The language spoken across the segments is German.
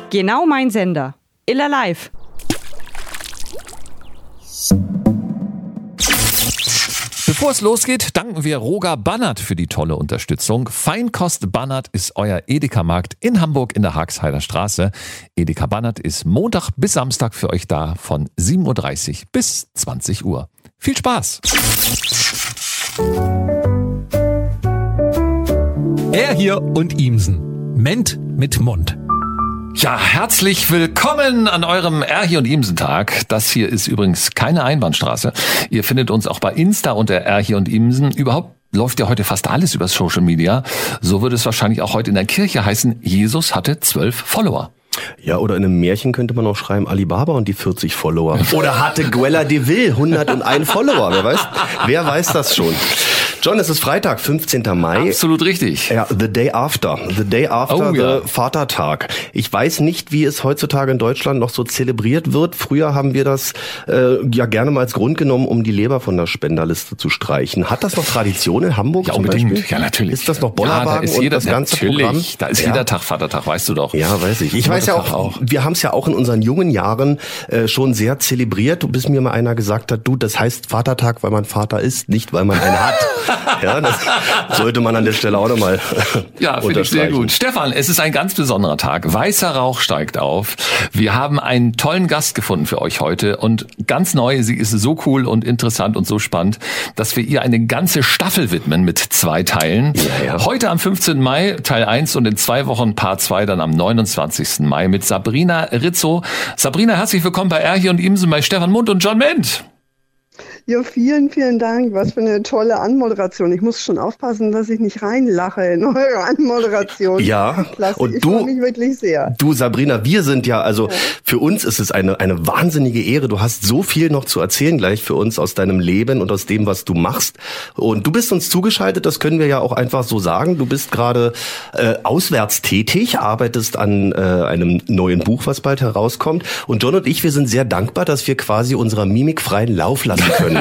Genau mein Sender. Iller Live. Bevor es losgeht, danken wir Roger Bannert für die tolle Unterstützung. Feinkost Bannert ist euer Edeka-Markt in Hamburg in der Haagheider Straße. Edeka Bannert ist Montag bis Samstag für euch da von 7.30 Uhr bis 20 Uhr. Viel Spaß! Er hier und Ihmsen. Ment mit Mund. Ja, herzlich willkommen an eurem Erhi und Imsen-Tag. Das hier ist übrigens keine Einbahnstraße. Ihr findet uns auch bei Insta unter Erhi und Imsen. Überhaupt läuft ja heute fast alles über Social Media. So würde es wahrscheinlich auch heute in der Kirche heißen, Jesus hatte 12 Follower. Ja, oder in einem Märchen könnte man auch schreiben, Alibaba und die 40 Follower. Oder hatte Guella de Vil 101 Follower. Wer weiß das schon? John, es ist Freitag, 15. Mai. Absolut richtig. Ja, the day after the Vatertag. Ich weiß nicht, wie es heutzutage in Deutschland noch so zelebriert wird. Früher haben wir das ja gerne mal als Grund genommen, um die Leber von der Spenderliste zu streichen. Hat das noch Tradition in Hamburg? Ja, unbedingt. Ja, natürlich. Ist das noch Bollerwagen und das ganze Programm? Da ist jeder Tag Vatertag, weißt du doch. Ja, weiß ich. Ich weiß ja auch, wir haben es ja auch in unseren jungen Jahren schon sehr zelebriert, bis mir mal einer gesagt hat, du, das heißt Vatertag, weil man Vater ist, nicht weil man einen hat. Ja, das sollte man an der Stelle auch nochmal ja, finde ich sehr gut. Stefan, es ist ein ganz besonderer Tag. Weißer Rauch steigt auf. Wir haben einen tollen Gast gefunden für euch heute und ganz neu, sie ist so cool und interessant und so spannend, dass wir ihr eine ganze Staffel widmen mit 2 Teilen. Ja. Heute am 15. Mai Teil 1 und in 2 Wochen Part 2 dann am 29. Mai mit Sabrina Rizzo. Sabrina, herzlich willkommen bei Erhi und Imsen bei Stefan Mund und John Ment. Ja, vielen, vielen Dank. Was für eine tolle Anmoderation. Ich muss schon aufpassen, dass ich nicht reinlache in eure Anmoderation. Ja, klasse. Und ich freue mich wirklich sehr. Du, Sabrina, wir sind für uns ist es eine wahnsinnige Ehre. Du hast so viel noch zu erzählen gleich für uns aus deinem Leben und aus dem, was du machst. Und du bist uns zugeschaltet, das können wir ja auch einfach so sagen. Du bist gerade auswärts tätig, arbeitest an einem neuen Buch, was bald herauskommt. Und John und ich, wir sind sehr dankbar, dass wir quasi unserer Mimik freien Lauf lassen können.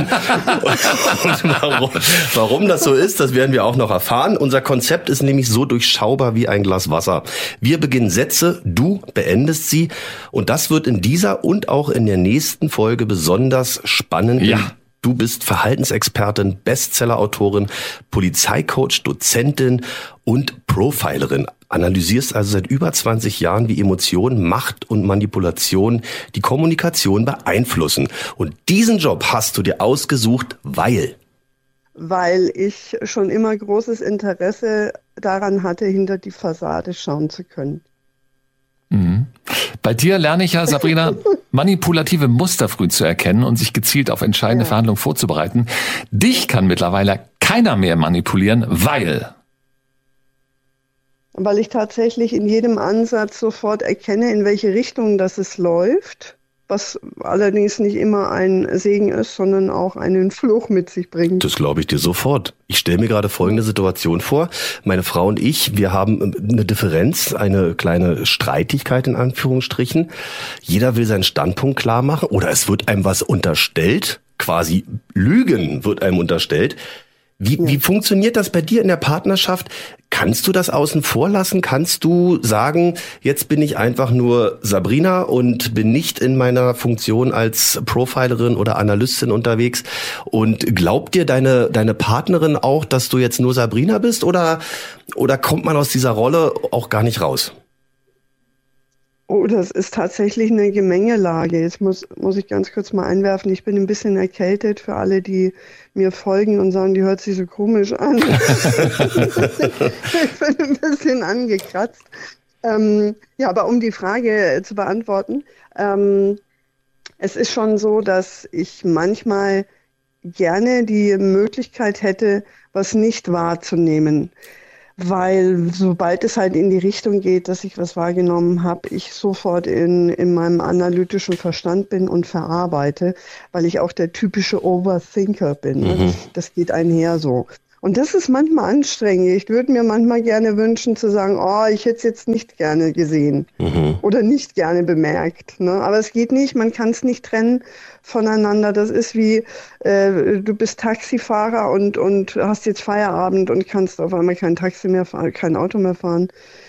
Und warum das so ist, das werden wir auch noch erfahren. Unser Konzept ist nämlich so durchschaubar wie ein Glas Wasser. Wir beginnen Sätze, du beendest sie. Und das wird in dieser und auch in der nächsten Folge besonders spannend. Ja. Du bist Verhaltensexpertin, Bestsellerautorin, Polizeicoach, Dozentin und Profilerin. Analysierst also seit über 20 Jahren, wie Emotionen, Macht und Manipulation die Kommunikation beeinflussen. Und diesen Job hast du dir ausgesucht, weil ich schon immer großes Interesse daran hatte, hinter die Fassade schauen zu können. Mhm. Bei dir lerne ich ja, Sabrina, manipulative Muster früh zu erkennen und sich gezielt auf entscheidende Verhandlungen vorzubereiten. Dich kann mittlerweile keiner mehr manipulieren, weil ich tatsächlich in jedem Ansatz sofort erkenne, in welche Richtung das es läuft, was allerdings nicht immer ein Segen ist, sondern auch einen Fluch mit sich bringt. Das glaube ich dir sofort. Ich stelle mir gerade folgende Situation vor. Meine Frau und ich, wir haben eine Differenz, eine kleine Streitigkeit in Anführungsstrichen. Jeder will seinen Standpunkt klar machen oder es wird einem was unterstellt, quasi Lügen wird einem unterstellt. Wie funktioniert das bei dir in der Partnerschaft? Kannst du das außen vor lassen? Kannst du sagen, jetzt bin ich einfach nur Sabrina und bin nicht in meiner Funktion als Profilerin oder Analystin unterwegs? Und glaubt dir deine Partnerin auch, dass du jetzt nur Sabrina bist? Oder kommt man aus dieser Rolle auch gar nicht raus? Oh, das ist tatsächlich eine Gemengelage. Jetzt muss ich ganz kurz mal einwerfen, ich bin ein bisschen erkältet für alle, die mir folgen und sagen, die hört sich so komisch an. Ich bin ein bisschen angekratzt. Aber um die Frage zu beantworten, es ist schon so, dass ich manchmal gerne die Möglichkeit hätte, was nicht wahrzunehmen. Weil sobald es halt in die Richtung geht, dass ich was wahrgenommen habe, ich sofort in meinem analytischen Verstand bin und verarbeite, weil ich auch der typische Overthinker bin. Mhm. Das geht einher so. Und das ist manchmal anstrengend. Ich würde mir manchmal gerne wünschen zu sagen, ich hätte es jetzt nicht gerne gesehen oder nicht gerne bemerkt. Ne? Aber es geht nicht, man kann es nicht trennen voneinander. Das ist wie, du bist Taxifahrer und hast jetzt Feierabend und kannst auf einmal kein Taxi mehr fahren, kein Auto mehr fahren.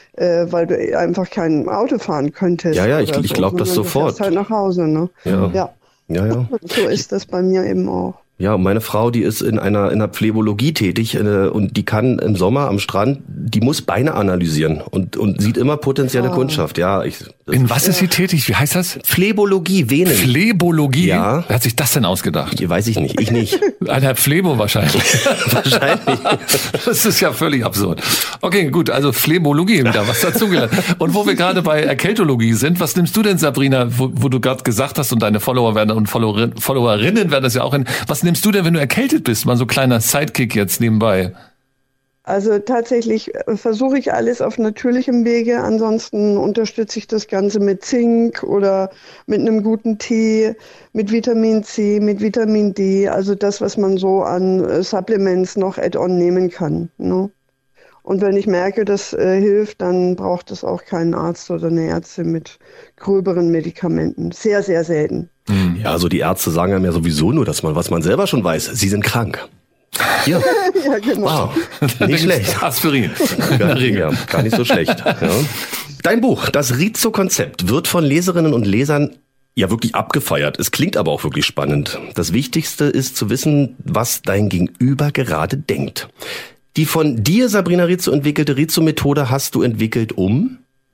weil du einfach kein Auto fahren könntest. Ja, ich glaube das sofort. Du fährst halt nach Hause, ne? Ja. So ist das bei mir eben auch. Ja, und meine Frau, die ist in einer Phlebologie tätig und die kann im Sommer am Strand, die muss Beine analysieren und sieht immer potenzielle Kundschaft. Ja, in was ist sie tätig? Wie heißt das? Phlebologie, Venen. Phlebologie? Ja. Wer hat sich das denn ausgedacht? Weiß ich nicht, ich nicht. Ein Herr Phlebo wahrscheinlich. Wahrscheinlich. Das ist ja völlig absurd. Okay, gut, also Phlebologie, da was dazugelernt. Und wo wir gerade bei Erkältologie sind, was nimmst du denn, Sabrina, wo du gerade gesagt hast und deine Follower werden und Followerinnen werden das ja auch was nimmst du denn, wenn du erkältet bist? Mal so ein kleiner Sidekick jetzt nebenbei. Also tatsächlich versuche ich alles auf natürlichem Wege. Ansonsten unterstütze ich das Ganze mit Zink oder mit einem guten Tee, mit Vitamin C, mit Vitamin D. Also das, was man so an Supplements noch add-on nehmen kann. Ne? Und wenn ich merke, das hilft, dann braucht es auch keinen Arzt oder eine Ärztin mit gröberen Medikamenten. Sehr, sehr selten. Ja, also die Ärzte sagen einem ja sowieso nur, dass was man selber schon weiß. Sie sind krank. Hier. Ja, genau. Wow, nicht schlecht. Aspirin. Ja, gar nicht so schlecht. Ja. Dein Buch, das Rizo-Konzept, wird von Leserinnen und Lesern ja wirklich abgefeiert. Es klingt aber auch wirklich spannend. Das Wichtigste ist zu wissen, was dein Gegenüber gerade denkt. Die von dir, Sabrina Rizzo, entwickelte Rizzo-Methode hast du entwickelt, um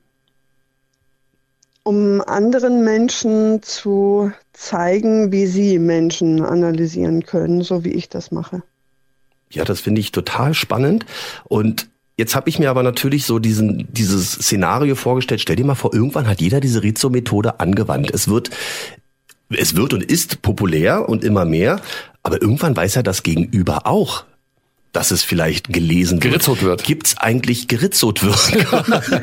anderen Menschen zu zeigen, wie sie Menschen analysieren können, so wie ich das mache. Ja, das finde ich total spannend. Und jetzt habe ich mir aber natürlich so dieses Szenario vorgestellt. Stell dir mal vor, irgendwann hat jeder diese Rizzo-Methode angewandt. Es wird und ist populär und immer mehr. Aber irgendwann weiß ja das Gegenüber auch, dass es vielleicht gelesen wird. Geritzot wird. Gibt's eigentlich geritzot wird?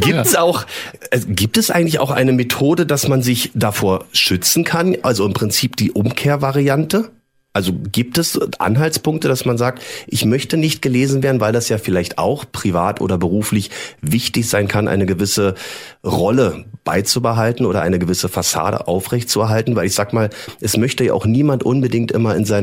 Gibt es eigentlich auch eine Methode, dass man sich davor schützen kann? Also im Prinzip die Umkehrvariante? Also gibt es Anhaltspunkte, dass man sagt, ich möchte nicht gelesen werden, weil das ja vielleicht auch privat oder beruflich wichtig sein kann, eine gewisse Rolle beizubehalten oder eine gewisse Fassade aufrechtzuerhalten? Weil ich sag mal, es möchte ja auch niemand unbedingt immer in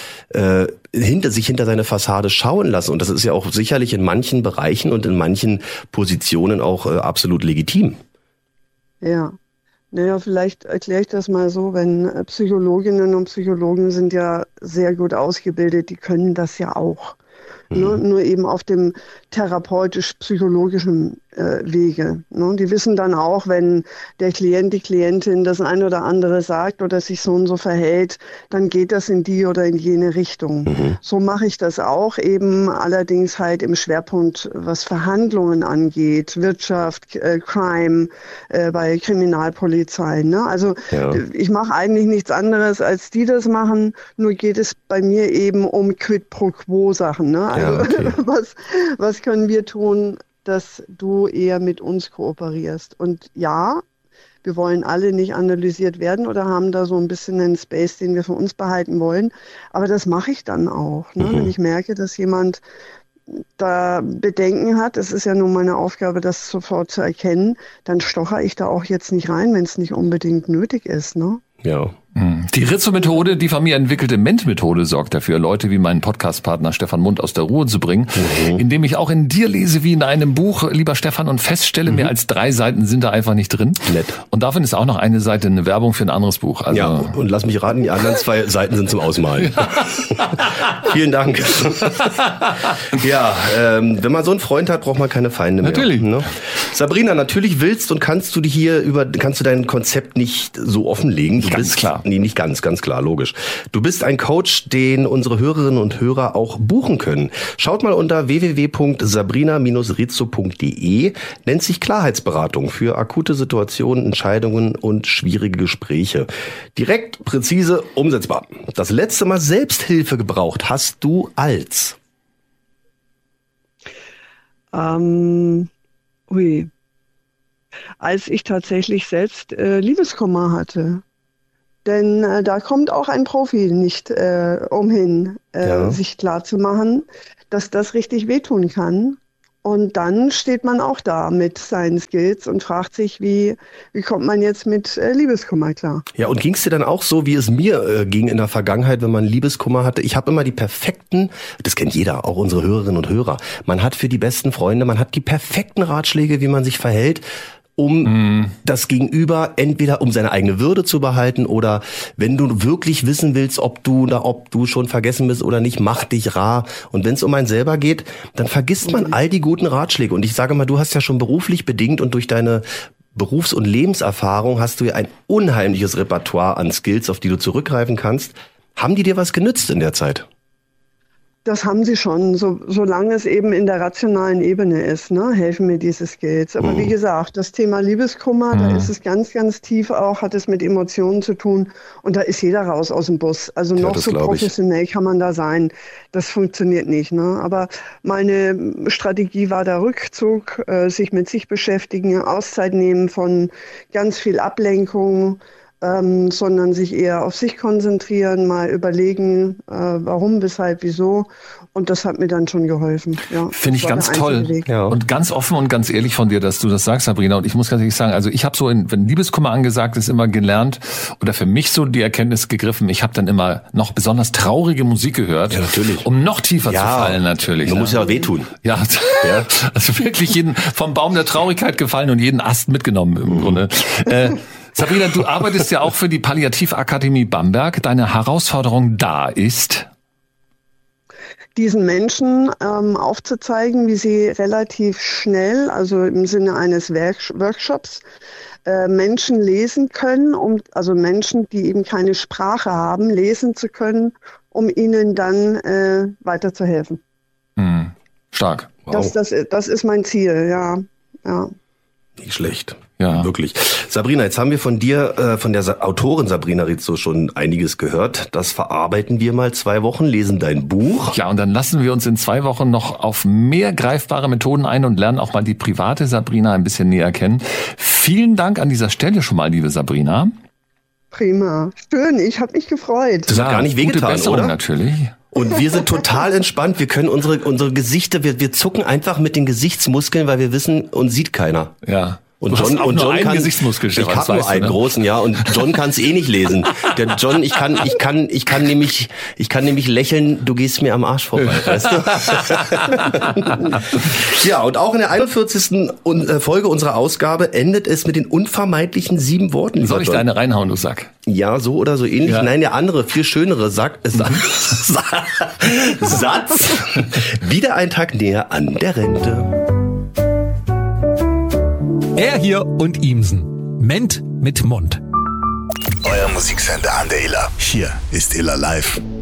hinter seine Fassade schauen lassen. Und das ist ja auch sicherlich in manchen Bereichen und in manchen Positionen auch absolut legitim. Ja. Naja, vielleicht erkläre ich das mal so, wenn Psychologinnen und Psychologen sind ja sehr gut ausgebildet, die können das ja auch. Ne? Nur eben auf dem therapeutisch-psychologischen Wege. Ne? Die wissen dann auch, wenn der Klient, die Klientin das ein oder andere sagt oder sich so und so verhält, dann geht das in die oder in jene Richtung. So mache ich das auch, eben allerdings halt im Schwerpunkt, was Verhandlungen angeht, Wirtschaft, Crime, bei Kriminalpolizei. Ne? Also ich mache eigentlich nichts anderes, als die das machen, nur geht es bei mir eben um Quid pro Quo Sachen. Ne? Also was können wir tun, dass du eher mit uns kooperierst? Und ja, wir wollen alle nicht analysiert werden oder haben da so ein bisschen einen Space, den wir für uns behalten wollen. Aber das mache ich dann auch. Ne? Wenn ich merke, dass jemand da Bedenken hat, es ist ja nun meine Aufgabe, das sofort zu erkennen, dann stocher ich da auch jetzt nicht rein, wenn es nicht unbedingt nötig ist. Ne? Ja. Die Rizzo-Methode, die von mir entwickelte Ment-Methode, sorgt dafür, Leute wie meinen Podcast-Partner Stefan Mund aus der Ruhe zu bringen, indem ich auch in dir lese wie in einem Buch, lieber Stefan, und feststelle, mehr als 3 Seiten sind da einfach nicht drin. Nett. Und davon ist auch noch eine Seite eine Werbung für ein anderes Buch. Also ja, und lass mich raten, die anderen 2 Seiten sind zum Ausmalen. Vielen Dank. Ja, wenn man so einen Freund hat, braucht man keine Feinde mehr. Natürlich. Ne? Sabrina, natürlich willst und kannst du dein Konzept nicht so offenlegen. Ganz klar. Nee, nicht ganz klar, logisch. Du bist ein Coach, den unsere Hörerinnen und Hörer auch buchen können. Schaut mal unter www.sabrina-rizzo.de, nennt sich Klarheitsberatung für akute Situationen, Entscheidungen und schwierige Gespräche. Direkt, präzise, umsetzbar. Das letzte Mal Selbsthilfe gebraucht hast du als? Als ich tatsächlich selbst Liebeskummer hatte. Denn da kommt auch ein Profi nicht umhin, sich klarzumachen, dass das richtig wehtun kann Und dann steht man auch da mit seinen Skills und fragt sich, wie kommt man jetzt mit Liebeskummer klar? Ja, und ging es dir dann auch so, wie es mir ging in der Vergangenheit, wenn man Liebeskummer hatte? Ich habe immer die perfekten, das kennt jeder, auch unsere Hörerinnen und Hörer, man hat für die besten Freunde, man hat die perfekten Ratschläge, wie man sich verhält, um das Gegenüber entweder um seine eigene Würde zu behalten oder wenn du wirklich wissen willst, ob du schon vergessen bist oder nicht, mach dich rar. Und wenn es um einen selber geht, dann vergisst man all die guten Ratschläge. Und ich sage mal, du hast ja schon beruflich bedingt und durch deine Berufs- und Lebenserfahrung hast du ja ein unheimliches Repertoire an Skills, auf die du zurückgreifen kannst. Haben die dir was genützt in der Zeit? Das haben sie schon, solange es eben in der rationalen Ebene ist, ne, helfen mir diese Skills. Aber wie gesagt, das Thema Liebeskummer, da ist es ganz, ganz tief auch, hat es mit Emotionen zu tun und da ist jeder raus aus dem Bus. Also noch so professionell kann man da sein. Das funktioniert nicht, ne? Aber meine Strategie war der Rückzug, sich mit sich beschäftigen, Auszeit nehmen von ganz viel Ablenkung, sondern sich eher auf sich konzentrieren, mal überlegen, warum, weshalb, wieso. Und das hat mir dann schon geholfen. Ja, finde ich ganz toll. Ja. Und ganz offen und ganz ehrlich von dir, dass du das sagst, Sabrina. Und ich muss ganz ehrlich sagen, also ich habe so, wenn Liebeskummer angesagt ist, immer gelernt oder für mich so die Erkenntnis gegriffen, ich habe dann immer noch besonders traurige Musik gehört, natürlich, um noch tiefer zu fallen natürlich. Man muss ja wehtun. Ja, also wirklich jeden vom Baum der Traurigkeit gefallen und jeden Ast mitgenommen im Grunde. Sabrina, du arbeitest ja auch für die Palliativakademie Bamberg. Deine Herausforderung da ist? Diesen Menschen aufzuzeigen, wie sie relativ schnell, also im Sinne eines Workshops, Menschen lesen können, also Menschen, die eben keine Sprache haben, lesen zu können, um ihnen dann weiterzuhelfen. Stark. Wow. Das ist mein Ziel, ja. Nicht schlecht. Ja. Wirklich. Sabrina, jetzt haben wir von dir, von der Autorin Sabrina Rizzo schon einiges gehört. Das verarbeiten wir mal 2 Wochen, lesen dein Buch. Ja, und dann lassen wir uns in 2 Wochen noch auf mehr greifbare Methoden ein und lernen auch mal die private Sabrina ein bisschen näher kennen. Vielen Dank an dieser Stelle schon mal, liebe Sabrina. Prima. Schön, ich habe mich gefreut. Das hat gar nicht wehgetan, gute Besserung, oder? Natürlich. Und wir sind total entspannt. Wir können unsere Gesichter, wir zucken einfach mit den Gesichtsmuskeln, weil wir wissen, uns sieht keiner. Ja. Und John kann Gesichtsmuskel, ich habe nur einen großen, ja, und John kann es nicht lesen. Der John, ich kann nämlich lächeln, du gehst mir am Arsch vorbei, weißt du? Ja, und auch in der 41. Folge unserer Ausgabe endet es mit den unvermeidlichen 7 Worten. Soll ich da eine reinhauen, du Sack? Ja, so oder so ähnlich. Ja. Nein, der andere, viel schönere Satz. Wieder ein Tag näher an der Rente. Er hier und Imsen. Ment mit Mund. Euer Musiksender an der Iller. Hier ist Iller Live.